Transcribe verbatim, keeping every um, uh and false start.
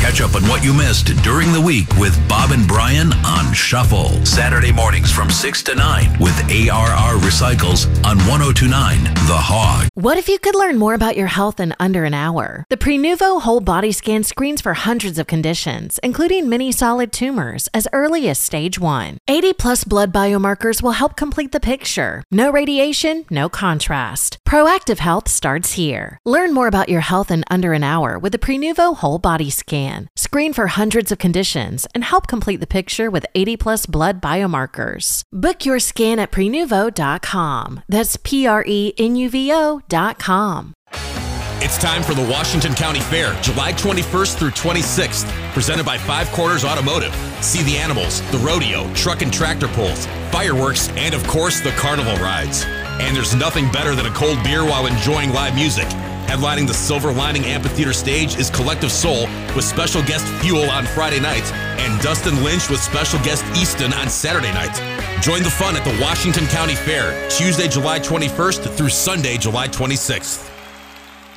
Catch up on what you missed during the week with Bob and Brian on Shuffle. Saturday mornings from six to nine with A R R Recycles on one oh two point nine The Hog. What if you could learn more about your health in under an hour? The Prenuvo Whole Body Scan screens for hundreds of conditions, including many solid tumors, as early as stage one. eighty plus blood biomarkers will help complete the picture. No radiation, no contrast. Proactive health starts here. Learn more about your health in under an hour with the Prenuvo Whole Body Scan. Screen for hundreds of conditions and help complete the picture with eighty plus blood biomarkers. Book your scan at prenuvo dot com. That's P R E N U V O dot com. It's time for the Washington County Fair, July twenty-first through twenty-sixth, presented by Five Quarters Automotive. See the animals, the rodeo, truck and tractor pulls, fireworks, and of course, the carnival rides. And there's nothing better than a cold beer while enjoying live music. Headlining the Silver Lining Amphitheater stage is Collective Soul with special guest Fuel on Friday nights and Dustin Lynch with special guest Easton on Saturday nights. Join the fun at the Washington County Fair, Tuesday, July twenty-first through Sunday, July twenty-sixth.